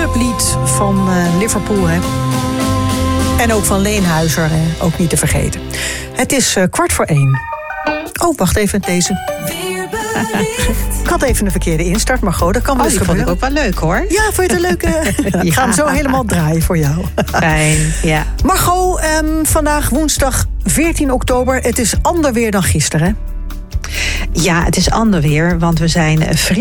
clublied van Liverpool. Hè. En ook van Leenhuizer, ook niet te vergeten. Het is 1:15. Oh, wacht even, deze. Ik had even een verkeerde instart, maar goed, dat kan wel eens gebeuren. Die vond ik ook wel leuk, hoor. Ja, vond je het een leuke? Ik ga hem zo helemaal draaien voor jou. Fijn, ja. Margot, vandaag woensdag 14 oktober. Het is ander weer dan gisteren, hè? Ja, het is ander weer, want we zijn